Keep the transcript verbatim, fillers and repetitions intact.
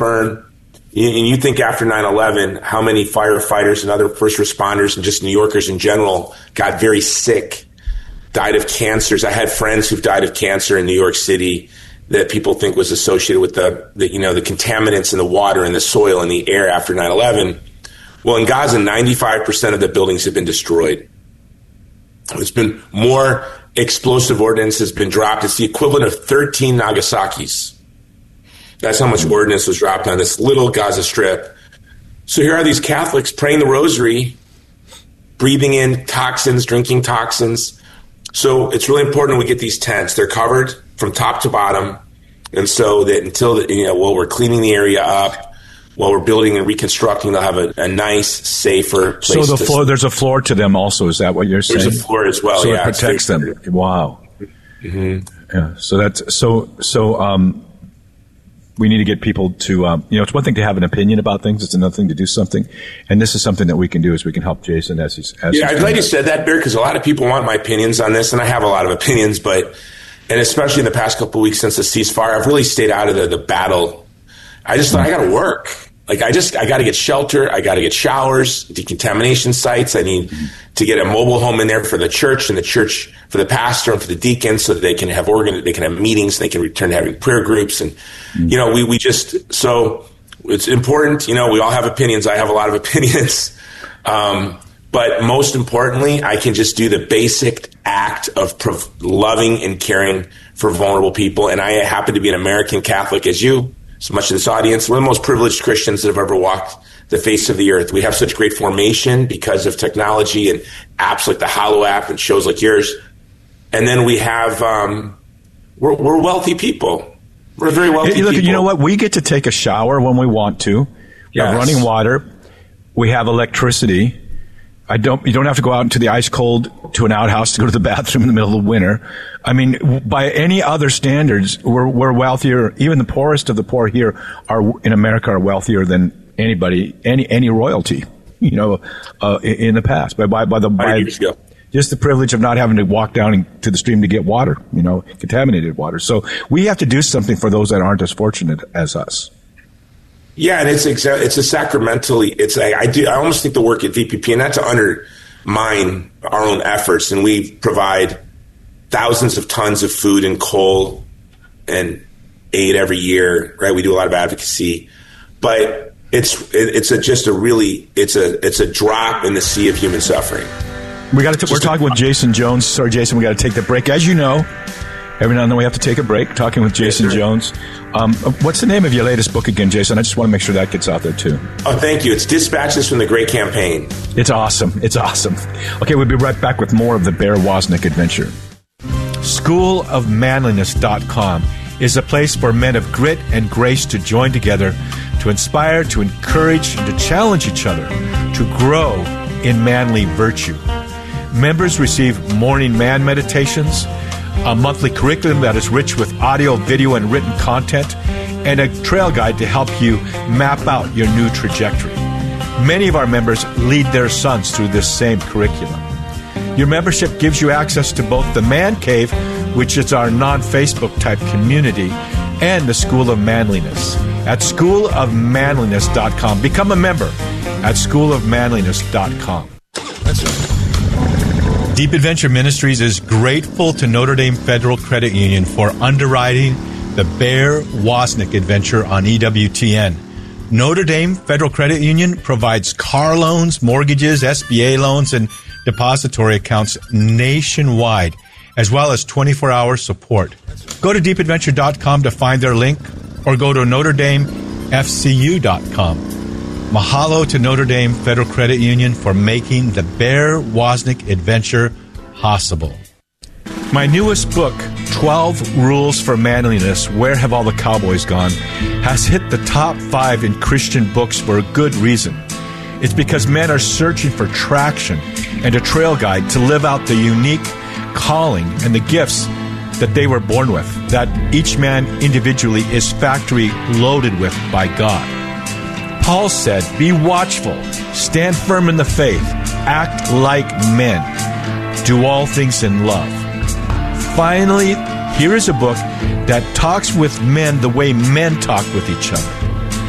burn. And you think after nine eleven, how many firefighters and other first responders and just New Yorkers in general got very sick, died of cancers. I had friends who've died of cancer in New York City that people think was associated with the, the you know, the contaminants in the water and the soil and the air after nine eleven. Well, in Gaza, ninety-five percent of the buildings have been destroyed. There's been more explosive ordnance has been dropped. It's the equivalent of thirteen Nagasaki's. That's how much ordnance was dropped on this little Gaza Strip. So here are these Catholics praying the rosary, breathing in toxins, drinking toxins. So it's really important we get these tents. They're covered from top to bottom. And so that until, the, you know, while we're cleaning the area up, while we're building and reconstructing, they'll have a, a nice, safer place. So the floor, there's a floor to them also. Is that what you're saying? There's a floor as well, so yeah. So it protects them. Wow. Mm-hmm. Yeah. So that's, so, so, um, we need to get people to, um, you know, it's one thing to have an opinion about things. It's another thing to do something. And this is something that we can do is we can help Jason as he's, as yeah, he's I'm glad you said that, Bear, because a lot of people want my opinions on this, and I have a lot of opinions, but, and especially in the past couple of weeks since the ceasefire, I've really stayed out of the, the battle. I just thought, I got to work. Like, I just, I got to get shelter. I got to get showers, decontamination sites. I need to get a mobile home in there for the church and the church, for the pastor and for the deacon, so that they can have organ, they can have meetings, they can return to having prayer groups. And, you know, we, we just, so it's important, you know, we all have opinions. I have a lot of opinions. Um, but most importantly, I can just do the basic act of prov- loving and caring for vulnerable people. And I happen to be an American Catholic as you. So much of this audience, we're the most privileged Christians that have ever walked the face of the earth. We have such great formation because of technology and apps like the Hallow app and shows like yours. And then we have, um, we're, we're wealthy people. We're very wealthy hey, look, people. You know what? We get to take a shower when we want to. We yes. have running water. We have electricity. I don't. You don't have to go out into the ice cold to an outhouse to go to the bathroom in the middle of winter. I mean, by any other standards, we're we're wealthier. Even the poorest of the poor here are in America are wealthier than anybody, any any royalty. You know, uh, in the past, by by by the by years ago. Just the privilege of not having to walk down to the stream to get water. You know, contaminated water. So we have to do something for those that aren't as fortunate as us. Yeah, and it's exa- it's a sacramentally. It's a, I do. I almost think the work at V P P, and not to undermine our own efforts, and we provide thousands of tons of food and coal and aid every year. Right, we do a lot of advocacy, but it's it, it's a, just a really it's a it's a drop in the sea of human suffering. We got to. We're talking with Jason Jones. Sorry, Jason, we got to take the break. As you know, every now and then we have to take a break. Talking with Jason yes, Jones. Um, what's the name of your latest book again, Jason? I just want to make sure that gets out there too. Oh, thank you. It's Dispatches from the Great Campaign. It's awesome. It's awesome. Okay, we'll be right back with more of the Bear Wozniak adventure. school of manliness dot com is a place for men of grit and grace to join together to inspire, to encourage, and to challenge each other to grow in manly virtue. Members receive morning man meditations, a monthly curriculum that is rich with audio, video, and written content, and a trail guide to help you map out your new trajectory. Many of our members lead their sons through this same curriculum. Your membership gives you access to both the Man Cave, which is our non-Facebook type community, and the School of Manliness at school of manliness dot com. Become a member at school of manliness dot com. That's right. Deep Adventure Ministries is grateful to Notre Dame Federal Credit Union for underwriting the Bear Wozniak adventure on E W T N. Notre Dame Federal Credit Union provides car loans, mortgages, S B A loans, and depository accounts nationwide, as well as twenty-four hour support. Go to deep adventure dot com to find their link, or go to notre dame f c u dot com. Mahalo to Notre Dame Federal Credit Union for making the Bear Wozniak adventure possible. My newest book, twelve Rules for Manliness, Where Have All the Cowboys Gone?, has hit the top five in Christian books for a good reason. It's because men are searching for traction and a trail guide to live out the unique calling and the gifts that they were born with, that each man individually is factory loaded with by God. Paul said, be watchful, stand firm in the faith, act like men, do all things in love. Finally, here is a book that talks with men the way men talk with each other.